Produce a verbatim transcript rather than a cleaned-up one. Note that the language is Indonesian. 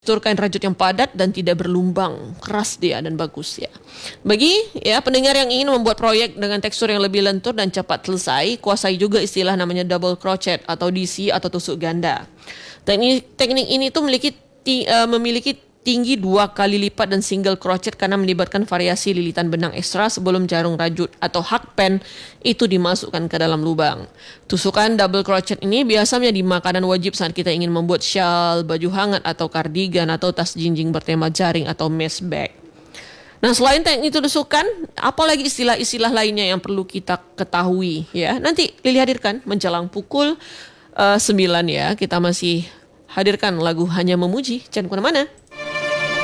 tekstur kain rajut yang padat dan tidak berlumbang, keras dia dan bagus ya. Bagi ya pendengar yang ingin membuat proyek dengan tekstur yang lebih lentur dan cepat selesai, kuasai juga istilah namanya double crochet atau D C atau tusuk ganda. Teknik teknik ini tuh memiliki ti, uh, memiliki tinggi dua kali lipat dan single crochet karena melibatkan variasi lilitan benang ekstra sebelum jarum rajut atau hak pen itu dimasukkan ke dalam lubang. Tusukan double crochet ini biasa menjadi makanan wajib saat kita ingin membuat shawl, baju hangat atau kardigan atau tas jinjing bertema jaring atau mesh bag. Nah, selain teknik tusukan, apalagi istilah-istilah lainnya yang perlu kita ketahui ya. Nanti Lili hadirkan menjelang pukul uh, sembilan ya. Kita masih hadirkan lagu Hanya Memuji. Jangan kemana-mana.